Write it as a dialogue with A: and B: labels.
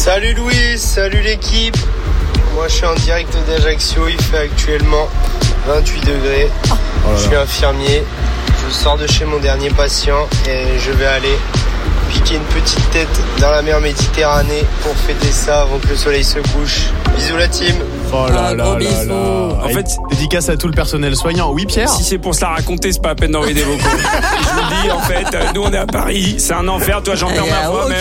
A: Salut Louis, salut l'équipe. Moi je suis en direct d'Ajaccio, il fait actuellement 28 degrés. Je suis infirmier, je sors de chez mon dernier patient et je vais aller piquer une petite tête dans la mer Méditerranée pour fêter ça avant que le soleil se couche. Bisous la team.
B: Oh là là là là.
C: En fait,
B: dédicace à tout le personnel soignant. Oui, Pierre.
C: Si c'est pour se la raconter, c'est pas la peine d'envoyer des vocaux. Je vous le dis, en fait, nous on est à Paris, c'est un enfer. Toi, j'en perds ma voix.